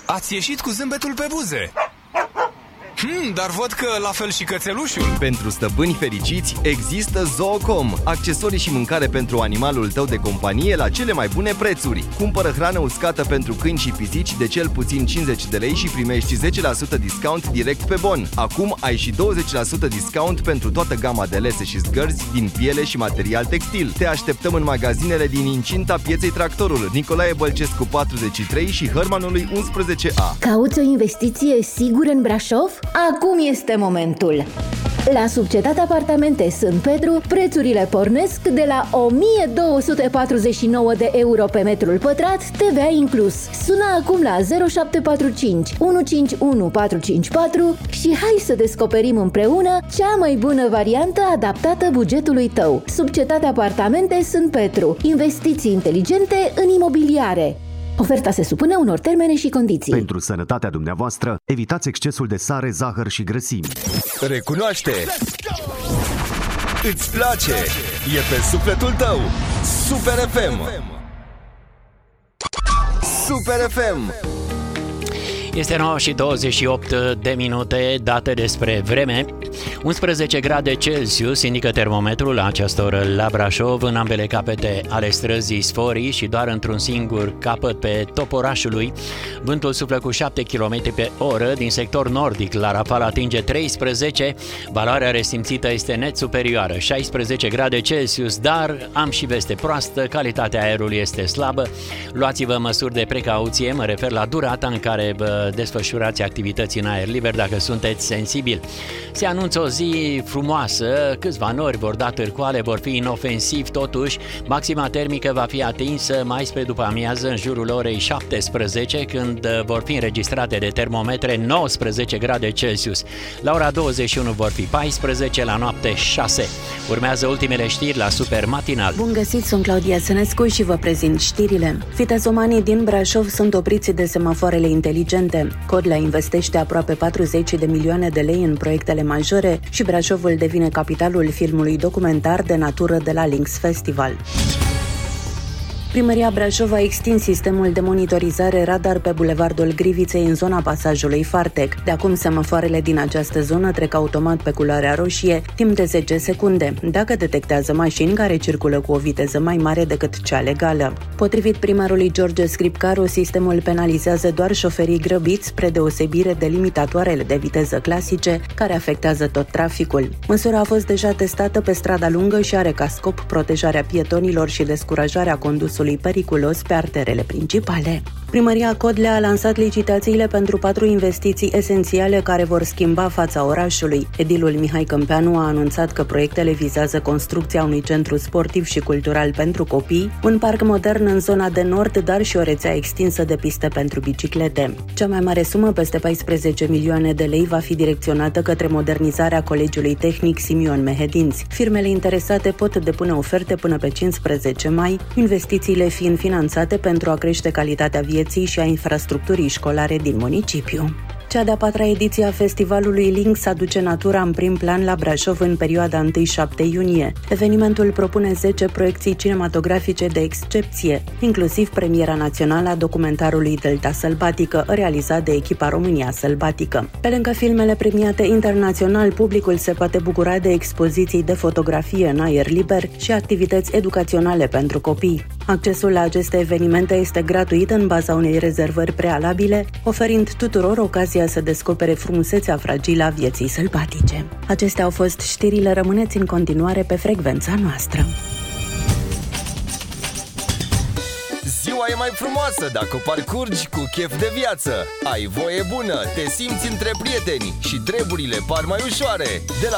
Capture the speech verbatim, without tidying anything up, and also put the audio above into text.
Ați ieșit cu zâmbetul pe buze. Hmm, dar văd că la fel și cățelușul. Pentru stăpâni fericiți există Zoocom, accesorii și mâncare pentru animalul tău de companie la cele mai bune prețuri. Cumpără hrană uscată pentru câini și pisici de cel puțin cincizeci de lei și primești zece la sută discount direct pe bon. Acum ai și douăzeci la sută discount pentru toată gama de lese și zgărzi din piele și material textil. Te așteptăm în magazinele din incinta pieței Tractorul, Nicolae Bălcescu patruzeci și trei și Hărmanului unsprezece A. Cauți o investiție sigură în Brașov? Acum este momentul! La Subcetate Apartamente Sânt Petru, prețurile pornesc de la o mie două sute patruzeci și nouă de euro pe metrul pătrat, T V A inclus. Sună acum la zero șapte patru cinci unu cinci unu patru cinci patru și hai să descoperim împreună cea mai bună variantă adaptată bugetului tău. Subcetate Apartamente Sânt Petru. Investiții inteligente în imobiliare. Oferta se supune unor termene și condiții. Pentru sănătatea dumneavoastră, evitați excesul de sare, zahăr și grăsimi. Recunoaște! Îți place! E pe sufletul tău! Super F M! Super F M! Este nouă și douăzeci și opt de minute, date despre vreme. unsprezece grade Celsius indică termometrul la această oră la Brașov, în ambele capete ale străzii Sforii și doar într-un singur capăt pe top orașului. Vântul suflă cu șapte kilometri pe oră, din sector nordic la Rafal atinge treisprezece, valoarea resimțită este net superioară, șaisprezece grade Celsius, dar am și veste proastă, calitatea aerului este slabă. Luați-vă măsuri de precauție, mă refer la durata în care vă desfășurați activități în aer liber dacă sunteți sensibili. Se anunță o zi frumoasă, câțiva nori vor da târcoale, vor fi inofensivi totuși, maxima termică va fi atinsă mai spre după amiază în jurul orei șaptesprezece, când vor fi înregistrate de termometre nouăsprezece grade Celsius. La ora douăzeci și unu vor fi paisprezece, la noapte șase. Urmează ultimele știri la Super Matinal. Bun găsit, sunt Claudia Sănescu și vă prezint știrile. Vitezomanii din Brașov sunt opriți de semafoarele inteligente. Codlea investește aproape patruzeci de milioane de lei în proiectele majore și Brașovul devine capitalul filmului documentar de natură de la Lynx Festival. Primăria Brașov a extins sistemul de monitorizare radar pe bulevardul Griviței în zona pasajului Fartec. De acum, semafoarele din această zonă trec automat pe culoarea roșie timp de zece secunde, dacă detectează mașini care circulă cu o viteză mai mare decât cea legală. Potrivit primarului George Scripcaru, sistemul penalizează doar șoferii grăbiți, spre deosebire de limitatoarele de viteză clasice, care afectează tot traficul. Măsura a fost deja testată pe strada lungă și are ca scop protejarea pietonilor și descurajarea condusului periculos pe arterele principale. Primăria Codlea a lansat licitațiile pentru patru investiții esențiale care vor schimba fața orașului. Edilul Mihai Câmpeanu a anunțat că proiectele vizează construcția unui centru sportiv și cultural pentru copii, un parc modern în zona de nord, dar și o rețea extinsă de piste pentru biciclete. Cea mai mare sumă, peste paisprezece milioane de lei, va fi direcționată către modernizarea Colegiului Tehnic Simion Mehedinți. Firmele interesate pot depune oferte până pe cincisprezece mai, investițiile fiind finanțate pentru a crește calitatea vieții și a infrastructurii școlare din municipiu. Cea de-a patra ediție a festivalului Lynx aduce natura în prim plan la Brașov în perioada unu șapte iunie. Evenimentul propune zece proiecții cinematografice de excepție, inclusiv premiera națională a documentarului Delta Sălbatică, realizat de echipa România Sălbatică. Pe lângă filmele premiate internațional, publicul se poate bucura de expoziții de fotografie în aer liber și activități educaționale pentru copii. Accesul la aceste evenimente este gratuit în baza unei rezervări prealabile, oferind tuturor ocazia să descopere frumusețea fragilă a vieții sălbatice. Acestea au fost știrile, rămâneți în continuare pe frecvența noastră. Ziua e mai frumoasă dacă o parcurgi cu chef de viață. Ai voie bună, te simți între prieteni și treburile par mai ușoare. De la